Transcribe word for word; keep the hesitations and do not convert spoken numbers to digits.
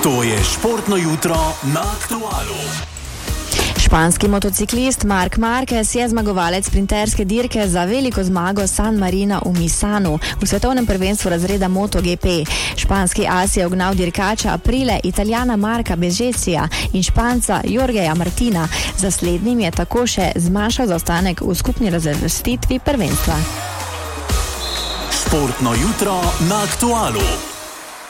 To je športno jutro na Aktualu. Španski motociklist Marc Marquez je zmagovalec sprinterske dirke za veliko zmago San Marina v Misanu v svetovnem prvenstvu razreda MotoGP. Španski as je ugnal dirkača Aprile, Italijana Marka Bežecija in Španca Jorgeja Martina. Za slednjim je tako še zmanjšal zaostanek v skupni razvrstitvi prvenstva. Športno jutro na Aktualu.